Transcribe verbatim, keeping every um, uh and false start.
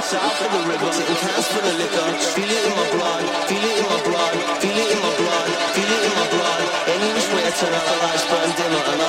south of the river, sitting cans full of liquor. Feel it in my blood, feel it in my blood, feel it in my blood, feel it in my blood. Any which way I turn out, the lights burn dimmer and I